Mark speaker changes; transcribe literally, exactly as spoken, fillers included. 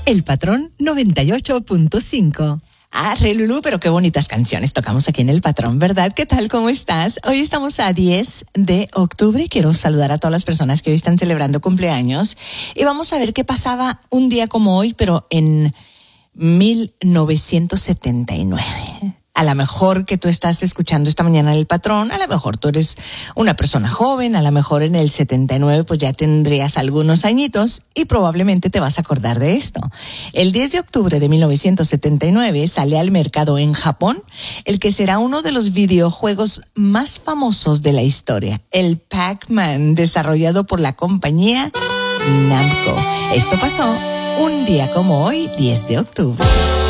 Speaker 1: El Patrón noventa y ocho punto cinco.
Speaker 2: Ah, Relulú, pero qué bonitas canciones tocamos aquí en El Patrón, ¿verdad? ¿Qué tal? ¿Cómo estás? Hoy estamos a diez de octubre y quiero saludar a todas las personas que hoy están celebrando cumpleaños. Y vamos a ver qué pasaba un día como hoy, pero en mil novecientos setenta y nueve. A lo mejor que tú estás escuchando esta mañana El Patrón, a lo mejor tú eres una persona joven, a lo mejor en el setenta y nueve pues ya tendrías algunos añitos y probablemente te vas a acordar de esto. El diez de octubre de mil novecientos setenta y nueve sale al mercado en Japón el que será uno de los videojuegos más famosos de la historia, el Pac-Man, desarrollado por la compañía Namco. Esto pasó un día como hoy, diez de octubre.